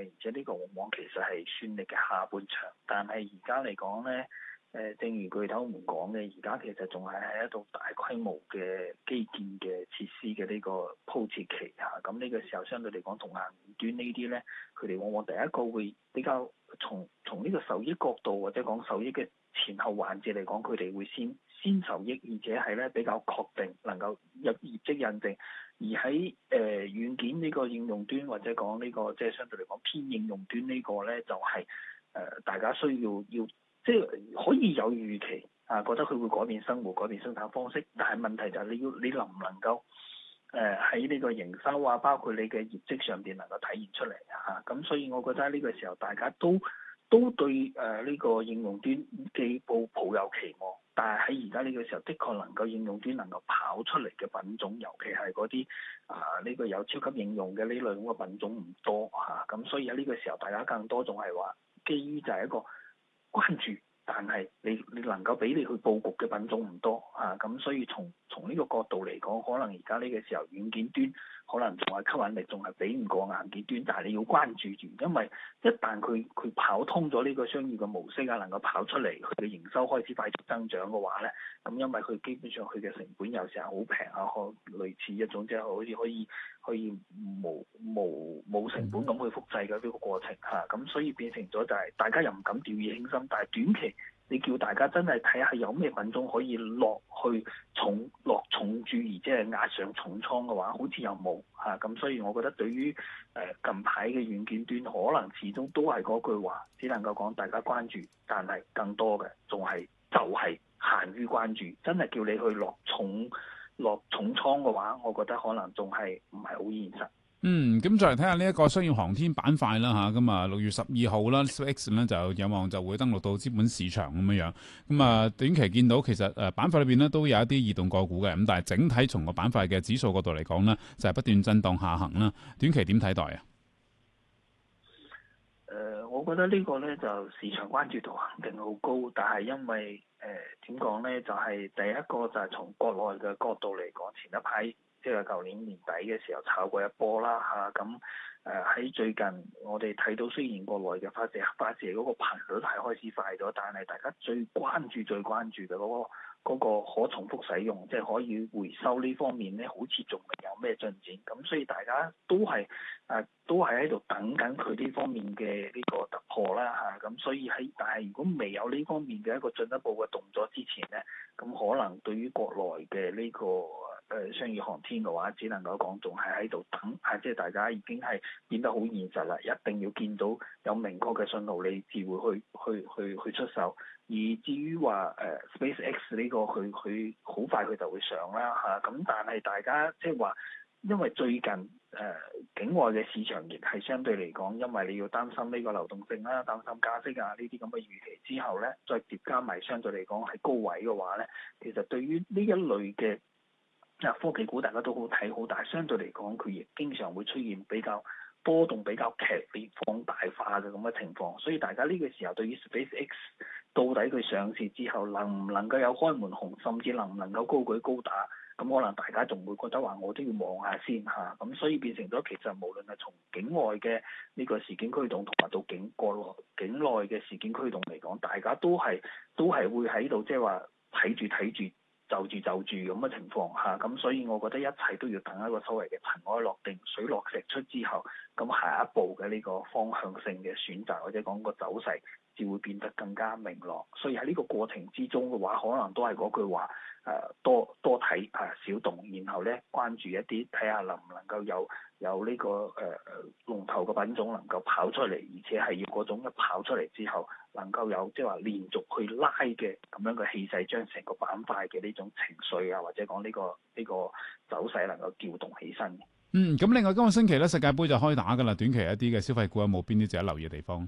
而且呢個往往其實係算力嘅下半場。但係而家嚟講咧，正如巨頭們講嘅，而家其實仲係喺一度大規模嘅基建嘅設施嘅呢個鋪設期嚇。咁呢個時候相對嚟講，同硬件端呢啲咧，佢哋往往第一個會比較從呢個受益角度或者講受益嘅前後環節嚟講，佢哋會先受益，而且係咧比較確定能夠有業績印證。而喺軟件呢個應用端或者講呢個即係相對嚟講偏應用端呢個咧，就係大家需要即係可以有預期啊，覺得佢會改變生活、改變生產方式，但係問題就係你能唔能夠喺呢個營收啊，包括你嘅業績上邊能夠體現出嚟啊，咁所以我覺得呢個時候大家都對呢個應用端既抱有期望，但係喺而家呢個時候，的確能夠應用端能夠跑出嚟嘅品種，尤其係嗰啲呢個有超級應用嘅呢類咁嘅品種唔多嚇，咁所以喺呢個時候，大家更多仲係話基於就係一個關注，但係你能夠俾你去佈局嘅品種唔多啊，咁所以從呢個角度嚟講，可能而家呢個時候軟件端可能仲係吸引力仲係比唔過硬件端，但係你要關注住，因為一旦佢跑通咗呢個商業嘅模式啊，能夠跑出嚟，佢嘅營收開始快速增長嘅話咧，咁因為佢基本上佢嘅成本有時候好平啊，類似一種即係好似可以冇成本咁去複製嘅呢個過程嚇，咁所以變成咗就係大家又唔敢掉以輕心，但係短期你叫大家真係睇下有咩品種可以落重注，而即係壓上重倉嘅話，好似又冇嚇，咁所以我覺得對於近排嘅軟件端，可能始終都係嗰句話，只能夠講大家關注，但係更多嘅仲係限於關注，真係叫你去落重倉嘅話，我覺得可能仲係唔係好現實。 咁再嚟睇下呢一個商業航天板塊啦嚇，咁啊6月12號啦 SpaceX 咧就有望就會登陸到資本市場咁樣樣，咁啊短期見到其實板塊裏邊咧都有一啲異動個股嘅，咁但係整體從個板塊嘅指數角度嚟講呢，就係不斷震盪下行啦。短期點睇待啊？ 我覺得呢個咧就市場關注度肯定好高，但係因為點講咧，就係第一個就係從國內嘅角度嚟講，前一排即係舊年年底嘅時候炒過一波啦嚇，咁喺最近我哋睇到雖然國內嘅發射嗰個頻率係開始快咗，但係大家最關注嘅嗰個可重複使用，即係可以回收呢方面咧，好似仲未有咩進展，咁所以大家都係喺度等緊佢呢方面嘅呢個突破啦嚇，咁所以但係如果未有呢方面嘅一個進一步嘅動作之前咧，咁可能對於國內嘅呢個商業航天嘅話，只能夠講仲係喺度等嚇，即係大家已經係變得好現實啦，一定要見到有明確嘅信號，你至會去出手。而至於話SpaceX 呢個佢好快佢就會上啦嚇，咁但係大家即係話，因為最近境外嘅市場亦係相對嚟講，因為你要擔心呢個流動性啦，擔心加息啊呢啲咁嘅預期之後咧，再疊加埋相對嚟講係高位嘅話咧，其實對於呢一類嘅科技股大家都好睇好，但係相對嚟講佢亦經常會出現比較波動比較劇烈放大化嘅咁嘅情況，所以大家呢個時候對於 SpaceX 到底佢上市之後能唔能夠有開門紅，甚至能唔能夠高舉高打，咁可能大家仲會覺得話我都要望下先嚇，咁所以變成咗其實無論係從境外嘅呢個事件驅動，同埋到國內境內嘅事件驅動嚟講，大家都係會喺度即係話睇住。就住咁嘅情況下，咁所以我覺得一切都要等一個所謂嘅塵埃落定、水落石出之後，咁下一步嘅呢個方向性嘅選擇或者講個走勢，至會變得更加明朗。所以喺呢個過程之中嘅話，可能都係嗰句話，多睇少動，然後咧關注一啲，睇下能唔能夠有呢個龍頭嘅品種能夠跑出嚟，而且係要嗰種一跑出嚟之後，能夠有即係話連續去拉嘅咁樣嘅氣勢，將成個板塊嘅呢種情緒啊，或者講呢個走勢能夠調動起身。 咁另外今個星期咧世界盃就開打㗎啦，短期一啲嘅消費股有冇邊啲值得留意嘅地方？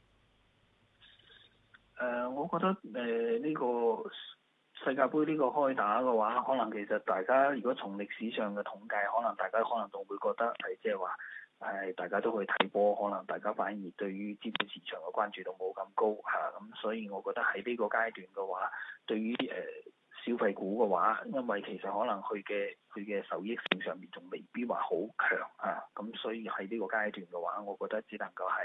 我覺得呢個世界盃呢個開打嘅話，可能其實大家如果從歷史上嘅統計，可能大家仲會覺得係即係話，大家都去睇波，可能大家反而對於資本市場嘅關注度冇咁高嚇，咁所以我覺得喺呢個階段嘅話，對於消費股嘅話，因為其實可能佢嘅受益性上面仲未必話好強啊，咁所以喺呢個階段嘅話，我覺得只能夠係